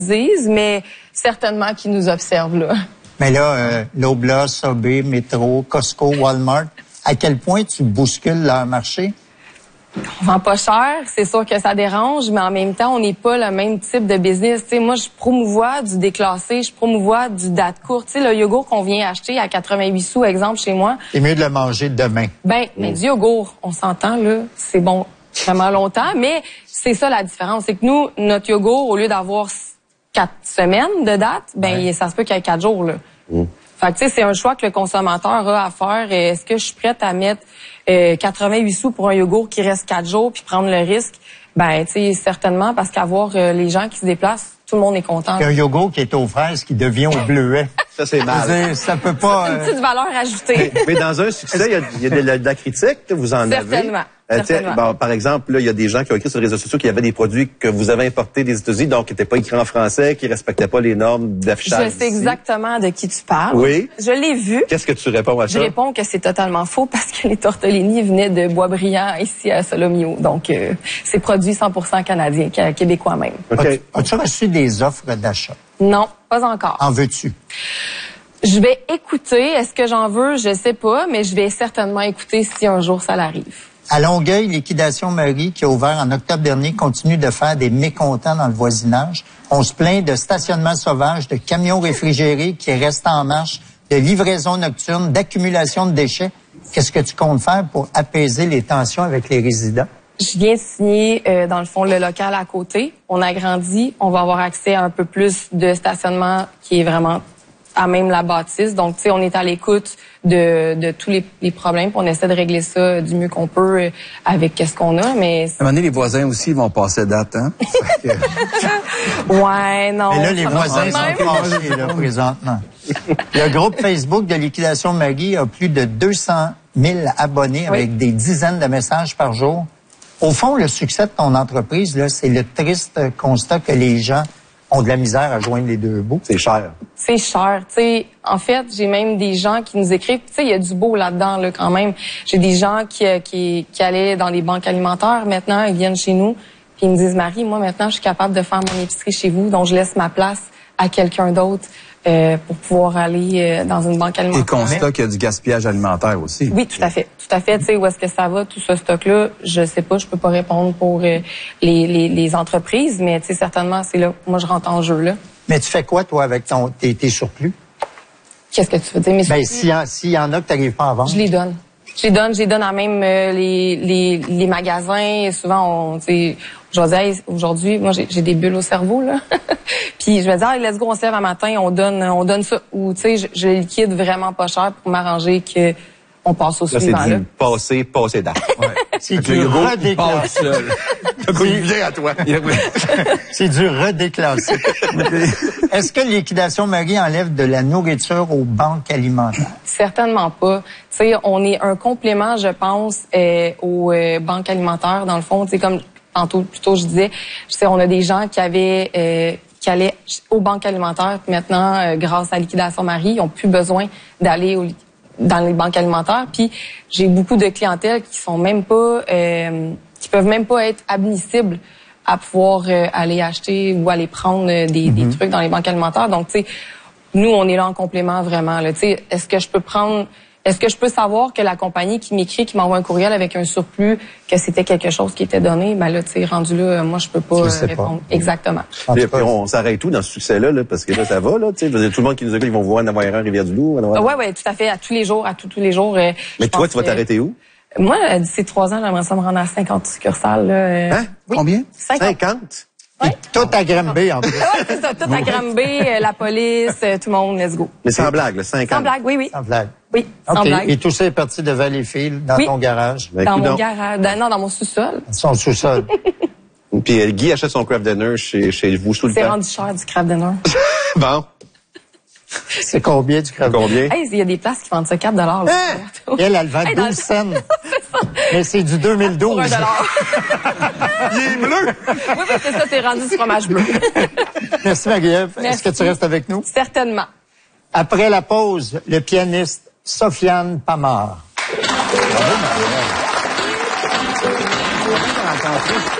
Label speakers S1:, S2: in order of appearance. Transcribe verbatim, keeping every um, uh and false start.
S1: disent, mais certainement qu'ils nous observent, là.
S2: Mais là, euh, Loblaw, Subway, Metro, Costco, Walmart, à quel point tu bouscules leur marché?
S1: On vend pas cher, c'est sûr que ça dérange, mais en même temps, on n'est pas le même type de business. T'sais, moi, je promouvois du déclassé, je promouvois du date courte. Tu sais, le yogourt qu'on vient acheter à quatre-vingt-huit sous, exemple, chez moi.
S2: C'est mieux de le manger demain.
S1: Ben, mais du yogourt, on s'entend, là, c'est bon vraiment longtemps, mais c'est ça la différence. C'est que nous, notre yogourt, au lieu d'avoir quatre semaines de date, ben, ouais. ça se peut qu'il y ait quatre jours, là. Mm. Fait que, tu sais, c'est un choix que le consommateur a à faire. Est-ce que je suis prête à mettre euh, quatre-vingt-huit sous pour un yogourt qui reste quatre jours puis prendre le risque? Ben, tu sais, certainement, parce qu'avoir euh, les gens qui se déplacent, tout le monde est content.
S2: Il y a un yogourt qui est aux fraises qui devient au bleuet.
S3: Ça, c'est mal.
S2: Ça peut pas...
S1: C'est une petite valeur ajoutée.
S3: Mais, mais dans un succès, il y a, il y a de, la, de la critique, vous en
S1: Certainement.
S3: avez. Euh, Certainement. Bon, par exemple, là, il y a des gens qui ont écrit sur les réseaux sociaux qu'il y avait des produits que vous avez importés des États-Unis, donc qui n'étaient pas écrits en français, qui respectaient pas les normes d'affichage.
S1: Je sais exactement de qui tu parles.
S3: Oui.
S1: Je l'ai vu.
S3: Qu'est-ce que tu réponds à ça?
S1: Je réponds que c'est totalement faux parce que les tortellini venaient de Boisbriand ici à Solomio. Donc, euh, c'est produit cent pour cent canadien, québécois même.
S3: Okay.
S2: As-tu reçu des offres d'achat?
S1: Non, pas encore.
S2: En veux-tu?
S1: Je vais écouter. Est-ce que j'en veux? Je sais pas, mais je vais certainement écouter si un jour ça l'arrive.
S2: À Longueuil, Liquidation Marie, qui a ouvert en octobre dernier, continue de faire des mécontents dans le voisinage. On se plaint de stationnement sauvage, de camions réfrigérés qui restent en marche, de livraison nocturne, d'accumulation de déchets. Qu'est-ce que tu comptes faire pour apaiser les tensions avec les résidents?
S1: Je viens de signer, euh, dans le fond, le local à côté. On agrandit. On va avoir accès à un peu plus de stationnement qui est vraiment à même la bâtisse. Donc, tu sais, on est à l'écoute de, de tous les, les problèmes. Puis on essaie de régler ça du mieux qu'on peut avec qu'est-ce qu'on a, mais...
S4: À un moment donné, les voisins aussi vont passer date, hein?
S1: Ouais, non.
S2: Mais là, les voisins sont fâchés, là, présentement. Le groupe Facebook de Liquidation Marie a plus de deux cent mille abonnés avec oui. des dizaines de messages par jour. Au fond, le succès de ton entreprise, là, c'est le triste constat que les gens ont de la misère à joindre les deux bouts.
S3: C'est cher.
S1: C'est cher. Tu sais, en fait, j'ai même des gens qui nous écrivent. Tu sais, il y a du beau là-dedans, là, quand même. J'ai des gens qui, qui, qui allaient dans les banques alimentaires. Maintenant, ils viennent chez nous. Puis ils me disent, Marie, moi, maintenant, je suis capable de faire mon épicerie chez vous. Donc, je laisse ma place à quelqu'un d'autre euh, pour pouvoir aller euh, dans une banque alimentaire.
S4: Et constat qu'il y a du gaspillage alimentaire aussi.
S1: Oui, tout à fait. Tout à fait. Tu sais, où est-ce que ça va, tout ce stock-là? Je sais pas, je peux pas répondre pour euh, les, les, les entreprises, mais tu sais, certainement, c'est là. Moi, je rentre en jeu, là.
S2: Mais tu fais quoi, toi, avec ton, tes, tes surplus?
S1: Qu'est-ce que tu veux dire? Mes
S2: ben, s'il y, si y en a que tu n'arrives pas à vendre.
S1: Je les donne. Je les donne, je les donne à même euh, les, les, les magasins. Souvent, on, tu sais, je vais dire, hey, aujourd'hui, moi, j'ai des bulles au cerveau, là. Puis je vais dire, hey, let's go, on se lève un matin, on donne, on donne ça. Ou, tu sais, je, je liquide vraiment pas cher pour m'arranger que on passe au
S3: là,
S1: suivant,
S3: là.
S1: C'est
S3: du passé, passé date.
S2: Ouais. C'est du redéclassé.
S3: à toi.
S2: C'est du redéclassé. Est-ce que Liquidation Marie enlève de la nourriture aux banques alimentaires?
S1: Certainement pas. Tu sais, on est un complément, je pense, euh, aux euh, banques alimentaires, dans le fond. Tu sais, comme tantôt, plutôt, je disais, je sais, on a des gens qui avaient... Euh, qui allaient aux banques alimentaires. Puis maintenant, euh, grâce à Liquidation Marie, ils n'ont plus besoin d'aller au dans les banques alimentaires. Puis j'ai beaucoup de clientèle qui sont même pas, euh, qui peuvent même pas être admissibles à pouvoir euh, aller acheter ou aller prendre euh, des, mm-hmm. des trucs dans les banques alimentaires. Donc, tu sais, nous, on est là en complément vraiment. Tu sais, est-ce que je peux prendre... Est-ce que je peux savoir que la compagnie qui m'écrit, qui m'envoie un courriel avec un surplus, que c'était quelque chose qui était donné? Ben là, tu sais, rendu là, moi, je peux pas
S2: je
S1: répondre.
S2: Pas.
S1: Exactement.
S3: Et puis on s'arrête tout dans ce succès-là, là, parce que là, ça va, là, tu sais. Tout le monde qui nous écoute, ils vont voir en avoir un Rivière-du-Loup.
S1: Ah, ouais, ouais, tout à fait. À tous les jours, à tous, tous les jours. Euh,
S3: Mais toi, tu vas t'arrêter où?
S1: Moi, d'ici trois ans, j'aimerais ça me rendre à cinquante succursales, là.
S3: Hein?
S1: Oui.
S3: Combien?
S1: cinquante.
S3: cinquante?
S1: Ouais.
S2: Tout à Granby, en plus.
S1: Ouais, c'est ça. Tout à Granby, euh, la police, euh, tout le monde, let's go.
S3: Mais sans blague, là, cinquante.
S1: Sans blague, oui, oui.
S2: Sans blague.
S1: Oui, sans
S2: okay.
S1: blague.
S2: Et tout ça est parti de Valleyfield, dans
S1: oui.
S2: ton garage?
S3: Ben,
S1: dans mon
S3: donc.
S1: garage. Dans, non, dans mon sous-sol.
S2: Son sous-sol.
S3: Puis euh, Guy achète son craft dinner chez, chez vous tout le temps.
S1: C'est rendu cher, du craft dinner.
S3: Bon.
S2: C'est combien du craft dinner?
S3: Combien?
S1: Hey, il y a des places qui vendent ça quatre dollars.
S2: Hein? Elle, elle vend hey, douze cents. Mais c'est du deux mille douze.
S1: Pour un dollar.
S3: Il est bleu!
S1: Oui, oui, c'est ça, c'est rendu du fromage bleu.
S2: Merci, Marie-Ève. Est-ce que tu restes avec nous?
S1: Certainement.
S2: Après la pause, le pianiste Sofiane Pamar. Bravo, Marie-Ève.